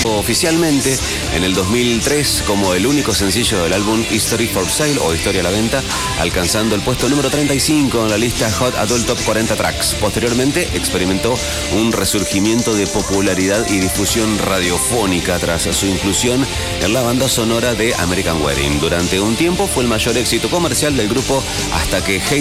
oficialmente en el 2003 como el único sencillo del álbum History for Sale o Historia a la Venta, alcanzando el puesto número 35 en la lista Hot Adult Top 40 Tracks. Posteriormente experimentó un resurgimiento de popularidad y difusión radiofónica tras su inclusión en la banda sonora de American Wedding. Durante un tiempo fue el mayor éxito comercial del grupo hasta que